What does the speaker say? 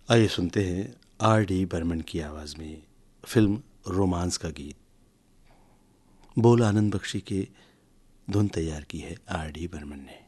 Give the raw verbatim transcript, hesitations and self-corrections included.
आइए सुनते हैं आर डी बर्मन की आवाज़ में फिल्म रोमांस का गीत। बोल आनंद बख्शी के धुन तैयार की है आर डी बर्मन ने।